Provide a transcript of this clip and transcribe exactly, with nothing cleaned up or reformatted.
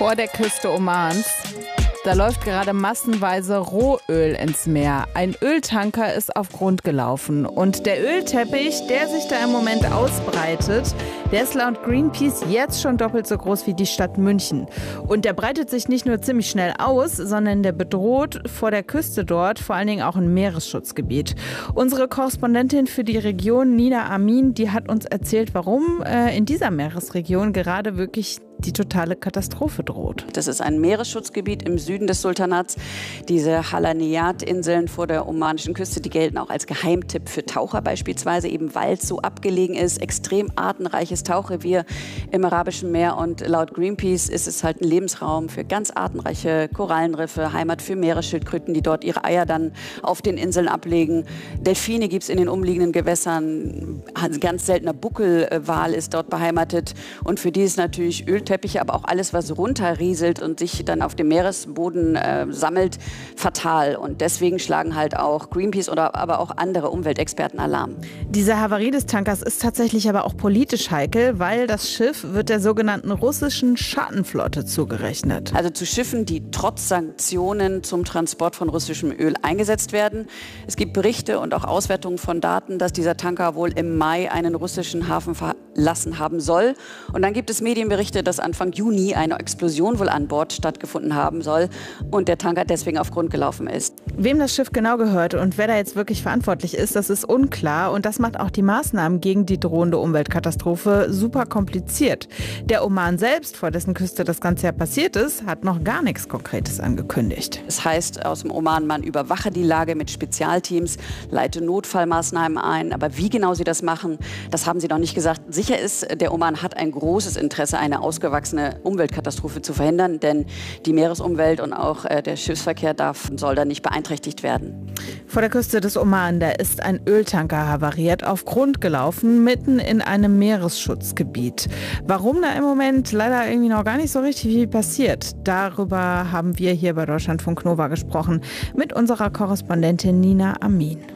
vor der Küste Omans. Da läuft gerade massenweise Rohöl ins Meer. Ein Öltanker ist auf Grund gelaufen. Und der Ölteppich, der sich da im Moment ausbreitet, der ist laut Greenpeace jetzt schon doppelt so groß wie die Stadt München. Und der breitet sich nicht nur ziemlich schnell aus, sondern der bedroht vor der Küste dort vor allen Dingen auch ein Meeresschutzgebiet. Unsere Korrespondentin für die Region, Nina Amin, die hat uns erzählt, warum äh, in dieser Meeresregion gerade wirklich die totale Katastrophe droht. Das ist ein Meeresschutzgebiet im Süden des Sultanats. Diese Halaniyat-Inseln vor der omanischen Küste, die gelten auch als Geheimtipp für Taucher beispielsweise, eben weil es so abgelegen ist. Extrem artenreiches Tauchrevier im Arabischen Meer. Und laut Greenpeace ist es halt ein Lebensraum für ganz artenreiche Korallenriffe, Heimat für Meeresschildkröten, die dort ihre Eier dann auf den Inseln ablegen. Delfine gibt es in den umliegenden Gewässern. Ein ganz seltener Buckelwal ist dort beheimatet. Und für die ist natürlich Ölteppich, aber auch alles, was runterrieselt und sich dann auf dem Meeresboden äh, sammelt, fatal. Und deswegen schlagen halt auch Greenpeace oder aber auch andere Umweltexperten Alarm. Diese Havarie des Tankers ist tatsächlich aber auch politisch heikel, weil das Schiff wird der sogenannten russischen Schattenflotte zugerechnet. Also zu Schiffen, die trotz Sanktionen zum Transport von russischem Öl eingesetzt werden. Es gibt Berichte und auch Auswertungen von Daten, dass dieser Tanker wohl im Mai einen russischen Hafen verlassen haben soll. Und dann gibt es Medienberichte, dass Anfang Juni eine Explosion wohl an Bord stattgefunden haben soll und der Tanker deswegen auf Grund gelaufen ist. Wem das Schiff genau gehört und wer da jetzt wirklich verantwortlich ist, das ist unklar. Und das macht auch die Maßnahmen gegen die drohende Umweltkatastrophe super kompliziert. Der Oman selbst, vor dessen Küste das Ganze ja passiert ist, hat noch gar nichts Konkretes angekündigt. Es heißt aus dem Oman, man überwache die Lage mit Spezialteams, leite Notfallmaßnahmen ein. Aber wie genau sie das machen, das haben sie noch nicht gesagt. Sicher ist, der Oman hat ein großes Interesse, eine ausgewachsene Umweltkatastrophe zu verhindern, denn die Meeresumwelt und auch äh, der Schiffsverkehr darf und soll da nicht beeinträchtigt werden. Vor der Küste des Oman, da ist ein Öltanker havariert, auf Grund gelaufen, mitten in einem Meeresschutzgebiet. Warum da im Moment leider irgendwie noch gar nicht so richtig viel passiert, darüber haben wir hier bei Deutschlandfunk Nova gesprochen mit unserer Korrespondentin Nina Amin.